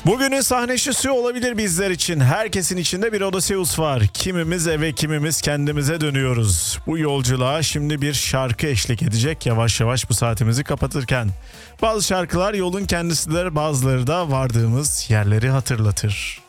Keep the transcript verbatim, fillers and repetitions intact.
Bugünün sahnesi olabilir bizler için. Herkesin içinde bir Odysseus var. Kimimiz eve, kimimiz kendimize dönüyoruz. Bu yolculuğa şimdi bir şarkı eşlik edecek yavaş yavaş bu saatimizi kapatırken. Bazı şarkılar yolun kendisidir, bazıları da vardığımız yerleri hatırlatır.